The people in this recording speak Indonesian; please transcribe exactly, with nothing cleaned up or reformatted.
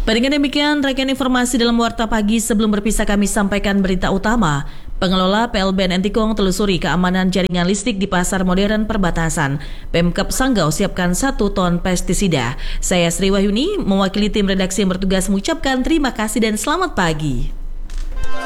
Dengan demikian, rangkaian informasi dalam Warta Pagi. Sebelum berpisah kami sampaikan berita utama. Pengelola P L B N Entikong telusuri keamanan jaringan listrik di pasar modern perbatasan. Pemkab Sanggau siapkan satu ton pestisida. Saya Sri Wahyuni, mewakili tim redaksi yang bertugas mengucapkan terima kasih dan selamat pagi.